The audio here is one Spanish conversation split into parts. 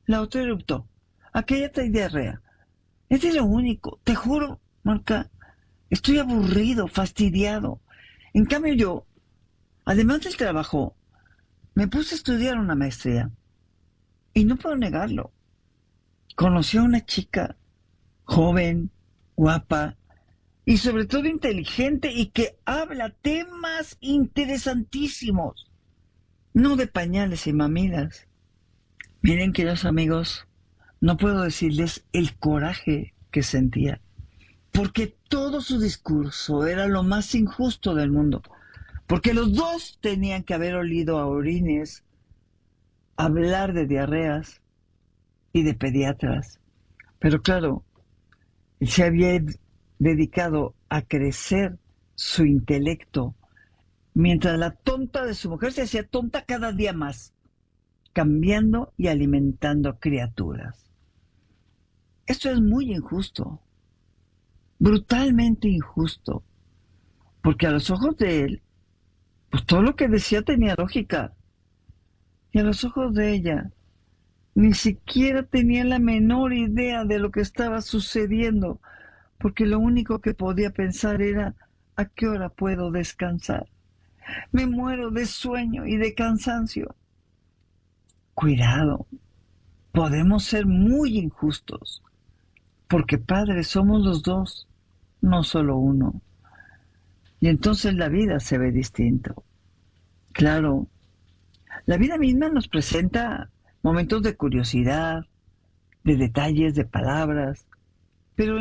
La otra eruptó. Aquella trae diarrea. Es de lo único. Te juro, Marca, estoy aburrido, fastidiado. En cambio yo, además del trabajo, me puse a estudiar una maestría. Y no puedo negarlo. Conocí a una chica joven, guapa y sobre todo inteligente y que habla temas interesantísimos. No de pañales y mamilas. Miren, queridos amigos, no puedo decirles el coraje que sentía, porque todo su discurso era lo más injusto del mundo, porque los dos tenían que haber olido a orines, hablar de diarreas y de pediatras. Pero claro, él se había dedicado a crecer su intelecto, mientras la tonta de su mujer se hacía tonta cada día más, cambiando y alimentando criaturas. Esto es muy injusto, brutalmente injusto, porque a los ojos de él, pues todo lo que decía tenía lógica, y a los ojos de ella, ni siquiera tenía la menor idea de lo que estaba sucediendo, porque lo único que podía pensar era ¿a qué hora puedo descansar? Me muero de sueño y de cansancio. Cuidado, podemos ser muy injustos, porque padres somos los dos, no solo uno. Y entonces la vida se ve distinto. Claro, la vida misma nos presenta momentos de curiosidad, de detalles, de palabras, pero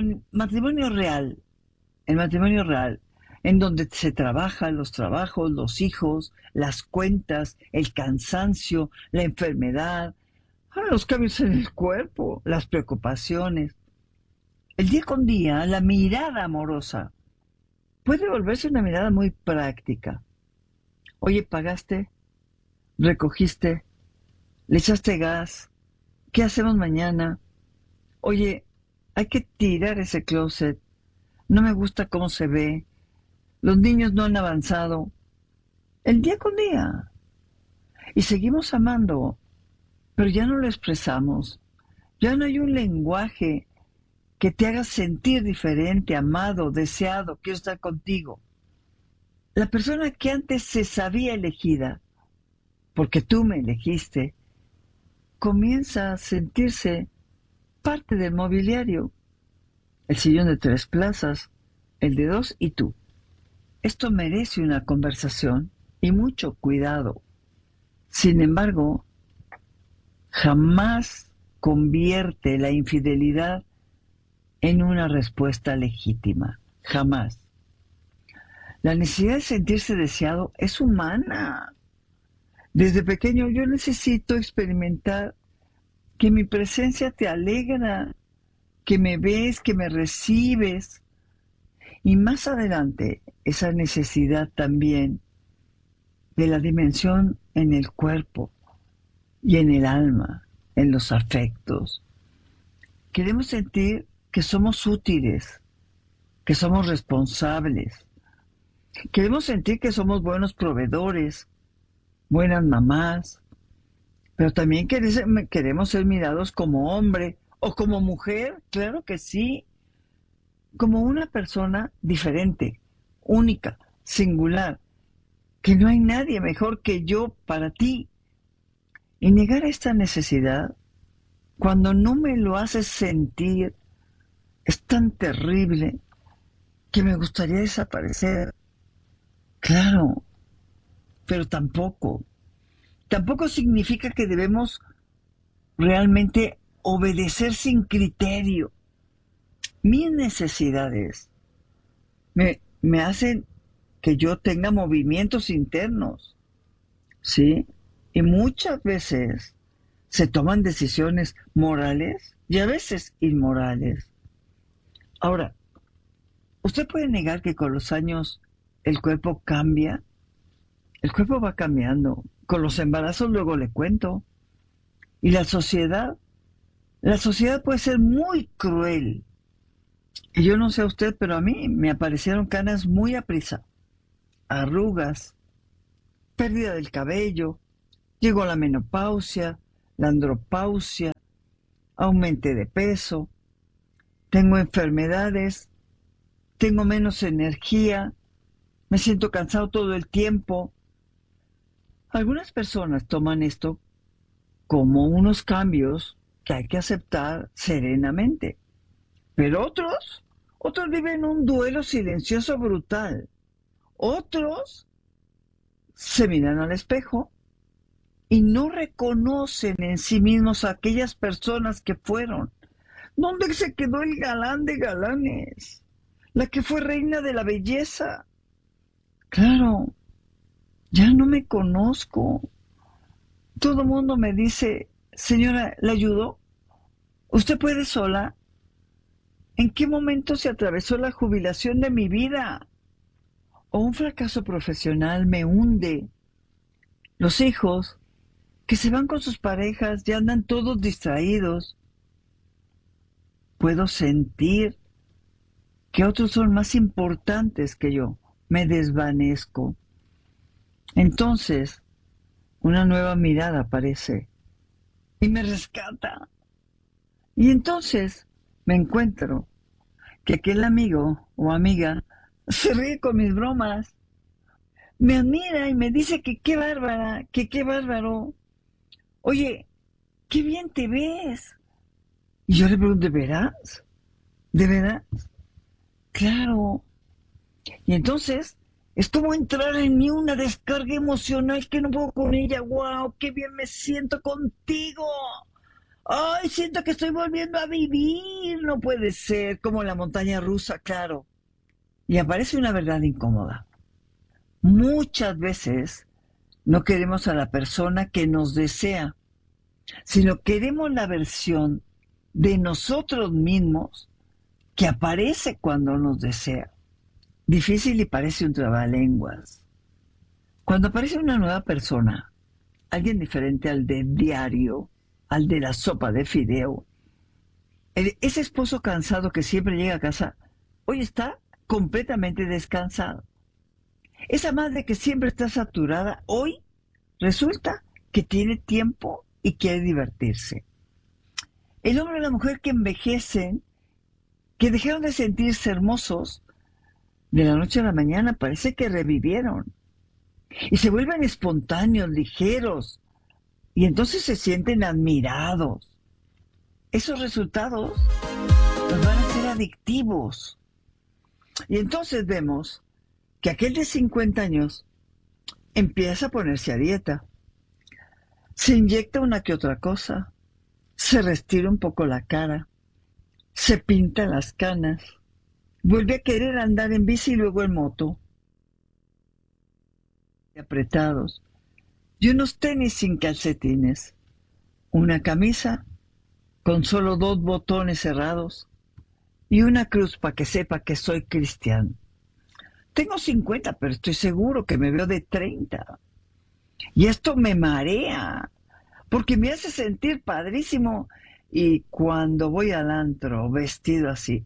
el matrimonio real, en donde se trabaja los trabajos, los hijos, las cuentas, el cansancio, la enfermedad, los cambios en el cuerpo, las preocupaciones, el día con día, la mirada amorosa puede volverse una mirada muy práctica. Oye, ¿pagaste? ¿Recogiste? ¿Le echaste gas? ¿Qué hacemos mañana? Oye, hay que tirar ese closet. No me gusta cómo se ve. Los niños no han avanzado. El día con día. Y seguimos amando, pero ya no lo expresamos. Ya no hay un lenguaje que te haga sentir diferente, amado, deseado, quiero estar contigo. La persona que antes se sabía elegida, porque tú me elegiste, comienza a sentirse parte del mobiliario. El sillón de 3 plazas, el de 2 y tú. Esto merece una conversación y mucho cuidado. Sin embargo, jamás convierte la infidelidad en una respuesta legítima. Jamás. La necesidad de sentirse deseado es humana. Desde pequeño yo necesito experimentar que mi presencia te alegra, que me ves, que me recibes. Y más adelante, esa necesidad también de la dimensión en el cuerpo y en el alma, en los afectos. Queremos sentir que somos útiles, que somos responsables. Queremos sentir que somos buenos proveedores, buenas mamás, pero también queremos ser mirados como hombre o como mujer, claro que sí, como una persona diferente, única, singular, que no hay nadie mejor que yo para ti. Y negar esta necesidad, cuando no me lo haces sentir, es tan terrible que me gustaría desaparecer. Claro, pero tampoco significa que debemos realmente obedecer sin criterio. Mis necesidades me hacen que yo tenga movimientos internos, ¿sí? Y muchas veces se toman decisiones morales y a veces inmorales. Ahora, ¿usted puede negar que con los años el cuerpo cambia? El cuerpo va cambiando. Con los embarazos luego le cuento. Y la sociedad puede ser muy cruel. Y yo no sé a usted, pero a mí me aparecieron canas muy aprisa, arrugas, pérdida del cabello, llegó la menopausia, la andropausia, aumenté de peso, tengo enfermedades, tengo menos energía, me siento cansado todo el tiempo. Algunas personas toman esto como unos cambios que hay que aceptar serenamente, pero otros viven un duelo silencioso brutal. Otros se miran al espejo y no reconocen en sí mismos a aquellas personas que fueron. ¿Dónde se quedó el galán de galanes? La que fue reina de la belleza. Claro, ya no me conozco. Todo el mundo me dice, señora, ¿le ayudo? ¿Usted puede sola? ¿En qué momento se atravesó la jubilación de mi vida? ¿O un fracaso profesional me hunde? Los hijos que se van con sus parejas ya andan todos distraídos. Puedo sentir que otros son más importantes que yo. Me desvanezco. Entonces, una nueva mirada aparece y me rescata. Y entonces me encuentro que aquel amigo o amiga se ríe con mis bromas, me admira y me dice que qué bárbara, que qué bárbaro. Oye, qué bien te ves. Y yo le pregunto, ¿de veras? ¿De veras? Claro. Y entonces es como entrar en mí una descarga emocional que no puedo con ella. ¡Wow! ¡Qué bien me siento contigo! ¡Ay! Siento que estoy volviendo a vivir. No puede ser. Como la montaña rusa, claro. Y aparece una verdad incómoda. Muchas veces no queremos a la persona que nos desea, sino queremos la versión de nosotros mismos que aparece cuando nos desea. Difícil y parece un trabalenguas. Cuando aparece una nueva persona, alguien diferente al de diario, al de la sopa de fideo, ese esposo cansado que siempre llega a casa, hoy está completamente descansado. Esa madre que siempre está saturada, hoy resulta que tiene tiempo y quiere divertirse. El hombre y la mujer que envejecen, que dejaron de sentirse hermosos, de la noche a la mañana parece que revivieron. Y se vuelven espontáneos, ligeros, y entonces se sienten admirados. Esos resultados nos van a ser adictivos. Y entonces vemos que aquel de 50 años empieza a ponerse a dieta. Se inyecta una que otra cosa, se restira un poco la cara, se pinta las canas, vuelve a querer andar en bici y luego en moto. Apretados, y unos tenis sin calcetines, una camisa con solo 2 botones cerrados y una cruz para que sepa que soy cristiano. Tengo 50, pero estoy seguro que me veo de 30. Y esto me marea, porque me hace sentir padrísimo. Y cuando voy al antro vestido así,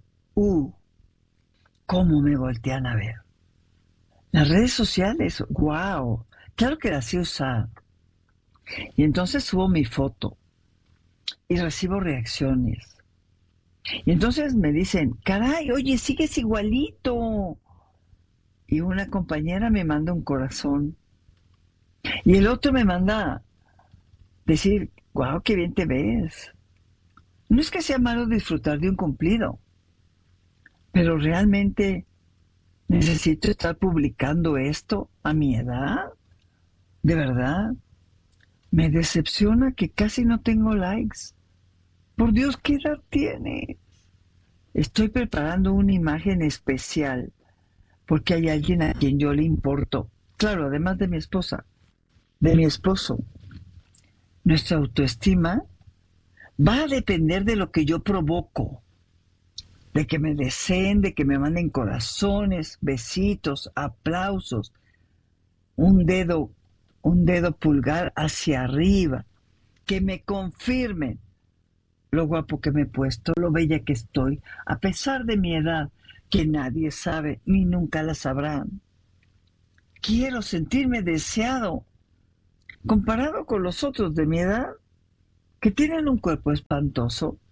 cómo me voltean a ver. Las redes sociales, wow, claro que las sé usar. Y entonces subo mi foto y recibo reacciones. Y entonces me dicen, caray, oye, sigues igualito. Y una compañera me manda un corazón. Y el otro me manda decir, wow, qué bien te ves. No es que sea malo disfrutar de un cumplido, pero realmente necesito estar publicando esto a mi edad. De verdad, me decepciona que casi no tengo likes. Por Dios, ¿qué edad tienes? Estoy preparando una imagen especial porque hay alguien a quien yo le importo. Claro, además de mi esposa, de mi esposo. Nuestra autoestima va a depender de lo que yo provoco, de que me deseen, de que me manden corazones, besitos, aplausos, un dedo pulgar hacia arriba, que me confirmen lo guapo que me he puesto, lo bella que estoy, a pesar de mi edad, que nadie sabe ni nunca la sabrán. Quiero sentirme deseado, comparado con los otros de mi edad, que tienen un cuerpo espantoso,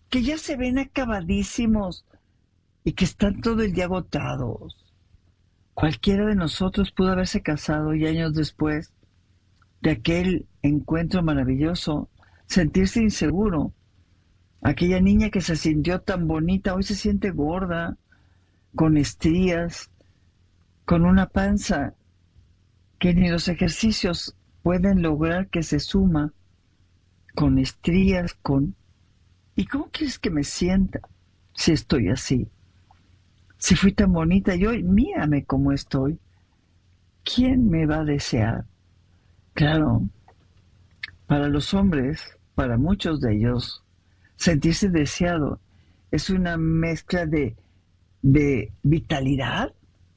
que ya se ven acabadísimos y que están todo el día agotados. Cualquiera de nosotros pudo haberse casado y años después de aquel encuentro maravilloso, sentirse inseguro. Aquella niña que se sintió tan bonita hoy se siente gorda, con estrías, con una panza que ni los ejercicios pueden lograr que se suma, con estrías, con... ¿Y cómo quieres que me sienta si estoy así? Si fui tan bonita y hoy mírame cómo estoy. ¿Quién me va a desear? Claro, para los hombres, para muchos de ellos, sentirse deseado es una mezcla de vitalidad,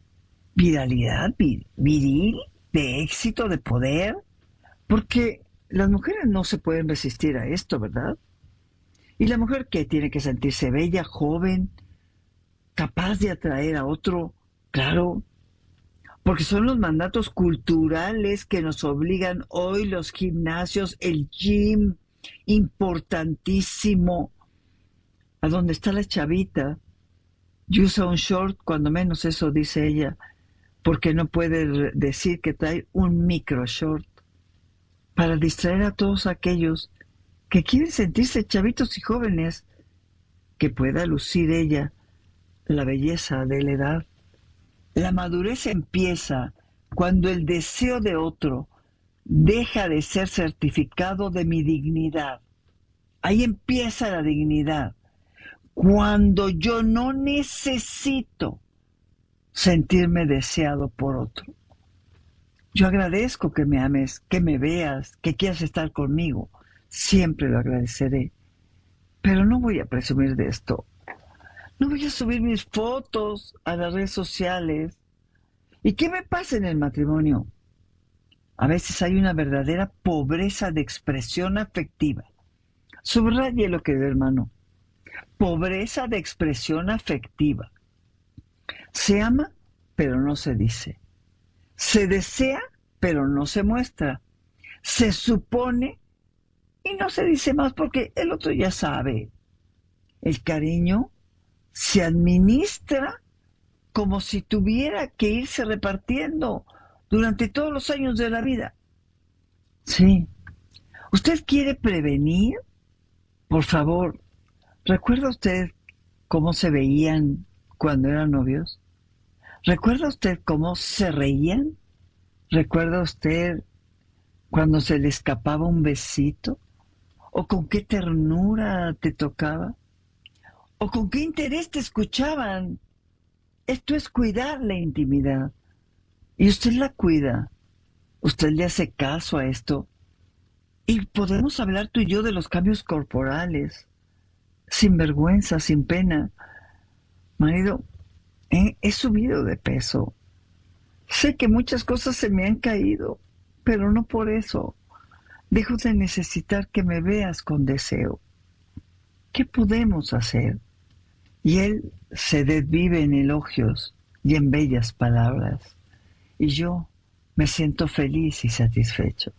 viril, de éxito, de poder, porque las mujeres no se pueden resistir a esto, ¿verdad? Y la mujer que tiene que sentirse bella, joven, capaz de atraer a otro, claro, porque son los mandatos culturales que nos obligan hoy los gimnasios, el gym, importantísimo, a donde está la chavita, y usa un short, cuando menos eso dice ella, porque no puede decir que trae un micro short, para distraer a todos aquellos que quieren sentirse chavitos y jóvenes, que pueda lucir ella la belleza de la edad. La madurez empieza cuando el deseo de otro deja de ser certificado de mi dignidad. Ahí empieza la dignidad. Cuando yo no necesito sentirme deseado por otro. Yo agradezco que me ames, que me veas, que quieras estar conmigo. Siempre lo agradeceré. Pero no voy a presumir de esto. No voy a subir mis fotos a las redes sociales. ¿Y qué me pasa en el matrimonio? A veces hay una verdadera pobreza de expresión afectiva. Subraye lo que hermano. Pobreza de expresión afectiva. Se ama, pero no se dice. Se desea, pero no se muestra. Se supone y no se dice más porque el otro ya sabe. El cariño se administra como si tuviera que irse repartiendo durante todos los años de la vida. Sí. ¿Usted quiere prevenir? Por favor, ¿recuerda usted cómo se veían cuando eran novios? ¿Recuerda usted cómo se reían? ¿Recuerda usted cuando se le escapaba un besito? ¿O con qué ternura te tocaba? ¿O con qué interés te escuchaban? Esto es cuidar la intimidad. Y usted la cuida. Usted le hace caso a esto. Y podemos hablar tú y yo de los cambios corporales. Sin vergüenza, sin pena. Marido, he subido de peso. Sé que muchas cosas se me han caído, pero no por eso. Dejo de necesitar que me veas con deseo. ¿Qué podemos hacer? Y él se desvive en elogios y en bellas palabras. Y yo me siento feliz y satisfecho.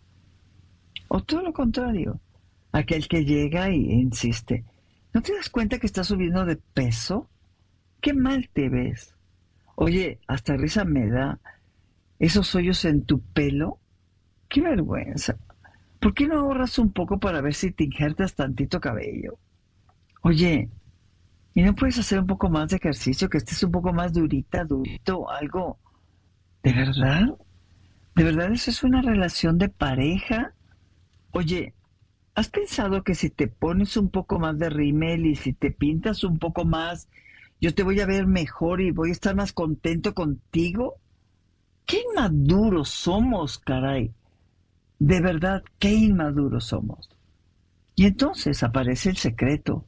O todo lo contrario, aquel que llega y insiste. ¿No te das cuenta que estás subiendo de peso? ¡Qué mal te ves! Oye, hasta risa me da. ¿Esos hoyos en tu pelo? ¡Qué vergüenza! ¿Por qué no ahorras un poco para ver si te injertas tantito cabello? Oye, ¿y no puedes hacer un poco más de ejercicio, que estés un poco más durita, durito, algo? ¿De verdad? ¿De verdad eso es una relación de pareja? Oye, ¿has pensado que si te pones un poco más de rímel y si te pintas un poco más, yo te voy a ver mejor y voy a estar más contento contigo? ¡Qué inmaduros somos, caray! De verdad, qué inmaduros somos. Y entonces aparece el secreto,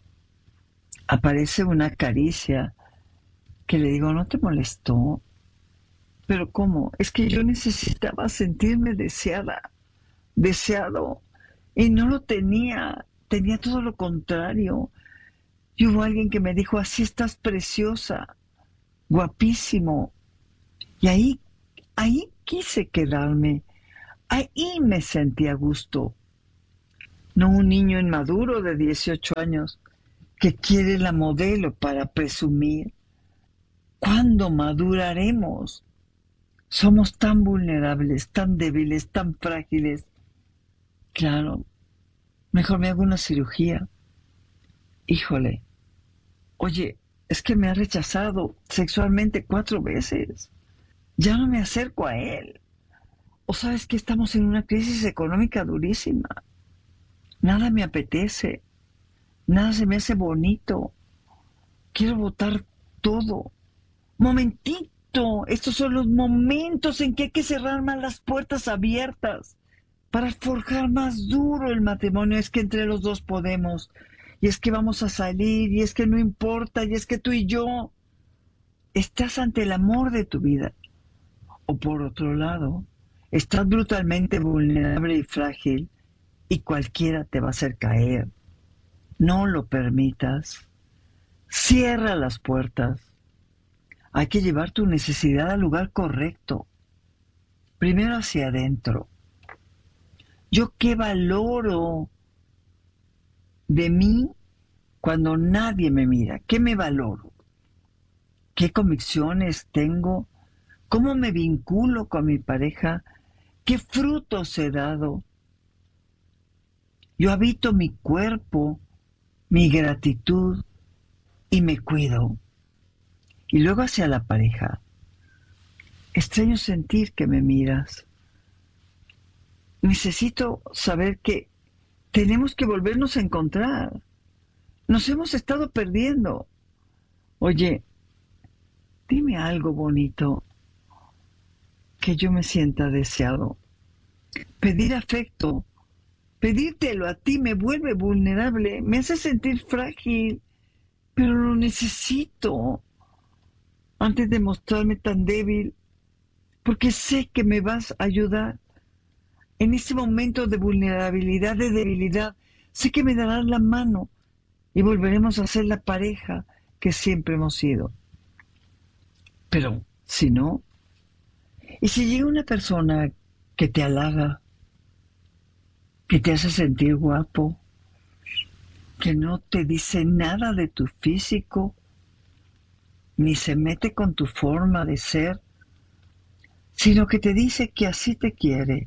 aparece una caricia que le digo, ¿no te molestó? Pero ¿cómo? Es que yo necesitaba sentirme deseada, deseado, y no lo tenía, tenía todo lo contrario. Y hubo alguien que me dijo, así estás preciosa, guapísimo. Y ahí quise quedarme, ahí me sentí a gusto. No un niño inmaduro de 18 años que quiere la modelo para presumir. ¿Cuándo maduraremos? Somos tan vulnerables, tan débiles, tan frágiles. Claro, mejor me hago una cirugía. Híjole, oye, es que me ha rechazado sexualmente 4 veces. Ya no me acerco a él. O sabes que estamos en una crisis económica durísima. Nada me apetece. Nada se me hace bonito. Quiero botar todo. Momentito. Estos son los momentos en que hay que cerrar más las puertas abiertas para forjar más duro el matrimonio. Es que entre los dos podemos. Y es que vamos a salir. Y es que no importa. Y es que tú y yo estás ante el amor de tu vida. O por otro lado, estás brutalmente vulnerable y frágil y cualquiera te va a hacer caer. No lo permitas. Cierra las puertas. Hay que llevar tu necesidad al lugar correcto. Primero hacia adentro. ¿Yo qué valoro de mí cuando nadie me mira? ¿Qué me valoro? ¿Qué convicciones tengo? ¿Cómo me vinculo con mi pareja? ¿Qué frutos he dado? Yo habito mi cuerpo, mi gratitud y me cuido. Y luego hacia la pareja. Extraño sentir que me miras. Necesito saber que tenemos que volvernos a encontrar. Nos hemos estado perdiendo. Oye, dime algo bonito, que yo me sienta deseado. Pedir afecto, pedírtelo a ti me vuelve vulnerable, me hace sentir frágil, pero lo necesito antes de mostrarme tan débil, porque sé que me vas a ayudar. En ese momento de vulnerabilidad, de debilidad, sé que me darás la mano y volveremos a ser la pareja que siempre hemos sido. Pero si no, y si llega una persona que te halaga, que te hace sentir guapo, que no te dice nada de tu físico, ni se mete con tu forma de ser, sino que te dice que así te quiere.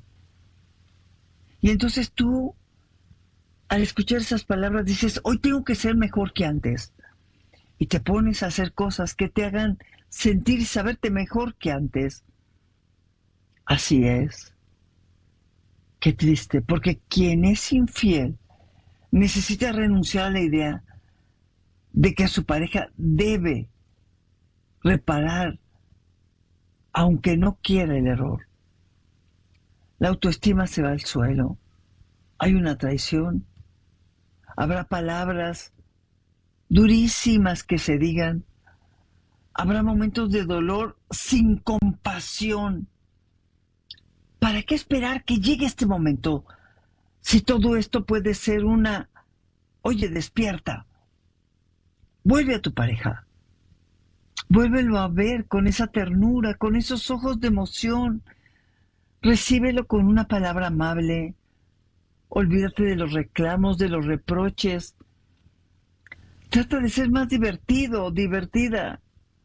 Y entonces tú, al escuchar esas palabras, dices, hoy tengo que ser mejor que antes. Y te pones a hacer cosas que te hagan sentir y saberte mejor que antes. Así es. Qué triste, porque quien es infiel necesita renunciar a la idea de que su pareja debe reparar, aunque no quiera el error. La autoestima se va al suelo. Hay una traición. Habrá palabras durísimas que se digan. Habrá momentos de dolor sin compasión. ¿Para qué esperar que llegue este momento? Si todo esto puede ser una, oye, despierta, vuelve a tu pareja, vuélvelo a ver con esa ternura, con esos ojos de emoción, recíbelo con una palabra amable, olvídate de los reclamos, de los reproches, trata de ser más divertido, divertida,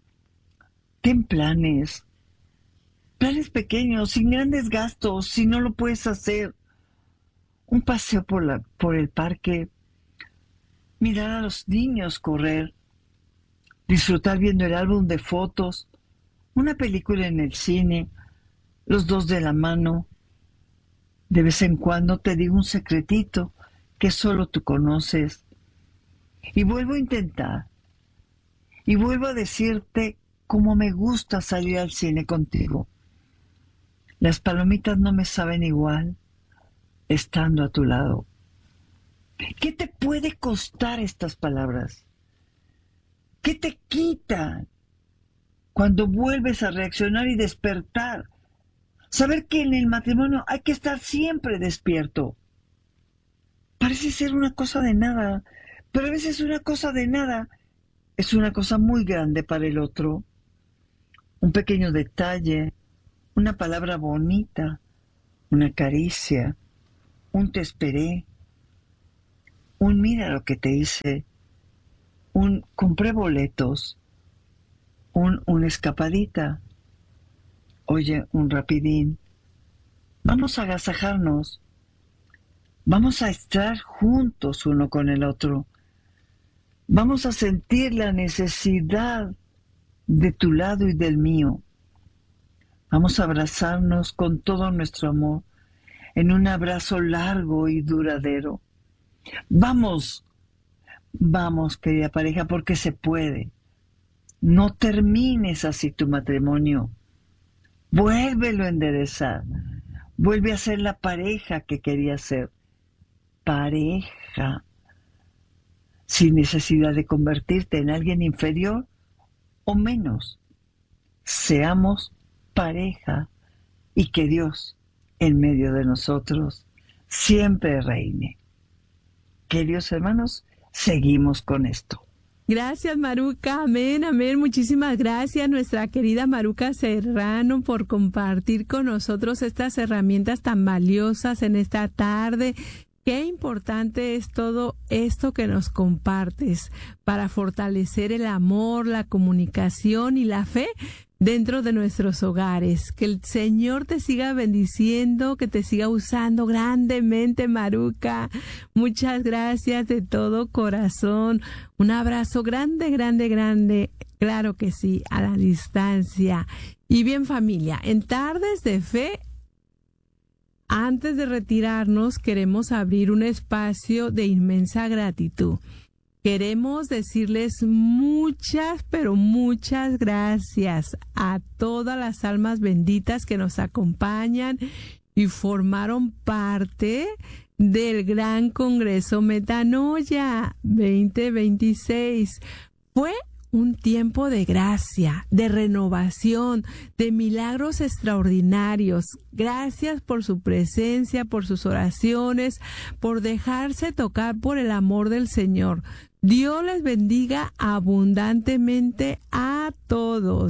ten planes, planes pequeños, sin grandes gastos, si no lo puedes hacer, un paseo por el parque, mirar a los niños correr, disfrutar viendo el álbum de fotos, una película en el cine, los dos de la mano. De vez en cuando te digo un secretito que solo tú conoces. Y vuelvo a intentar. Y vuelvo a decirte cómo me gusta salir al cine contigo. Las palomitas no me saben igual estando a tu lado. ¿Qué te puede costar estas palabras? ¿Qué te quitan cuando vuelves a reaccionar y despertar? Saber que en el matrimonio hay que estar siempre despierto. Parece ser una cosa de nada, pero a veces una cosa de nada es una cosa muy grande para el otro. Un pequeño detalle, una palabra bonita, una caricia, un te esperé, un mira lo que te hice, compré boletos, una escapadita, oye, un rapidín. Vamos a agasajarnos, vamos a estar juntos uno con el otro, vamos a sentir la necesidad de tu lado y del mío. Vamos a abrazarnos con todo nuestro amor, en un abrazo largo y duradero. Vamos, vamos, querida pareja, porque se puede. No termines así tu matrimonio. Vuélvelo a enderezar. Vuelve a ser la pareja que querías ser. Pareja. Sin necesidad de convertirte en alguien inferior o menos. Seamos pareja y que Dios, en medio de nosotros, siempre reine. Queridos hermanos, seguimos con esto. Gracias, Maruca. Amén, amén. Muchísimas gracias, nuestra querida Maruca Serrano, por compartir con nosotros estas herramientas tan valiosas en esta tarde. Qué importante es todo esto que nos compartes para fortalecer el amor, la comunicación y la fe dentro de nuestros hogares. Que el Señor te siga bendiciendo, que te siga usando grandemente, Maruca. Muchas gracias de todo corazón. Un abrazo grande, grande, grande. Claro que sí, a la distancia. Y bien, familia, en Tardes de Fe, antes de retirarnos, queremos abrir un espacio de inmensa gratitud. Queremos decirles muchas, pero muchas gracias a todas las almas benditas que nos acompañan y formaron parte del Gran Congreso Metanoia 2026. Fue un tiempo de gracia, de renovación, de milagros extraordinarios. Gracias por su presencia, por sus oraciones, por dejarse tocar por el amor del Señor. Dios les bendiga abundantemente a todos.